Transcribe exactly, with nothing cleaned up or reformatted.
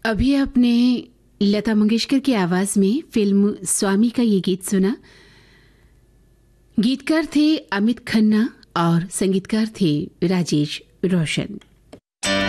अभी आपने लता मंगेशकर की आवाज में फिल्म स्वामी का ये गीत सुना। गीतकार थे अमित खन्ना और संगीतकार थे राजेश रोशन।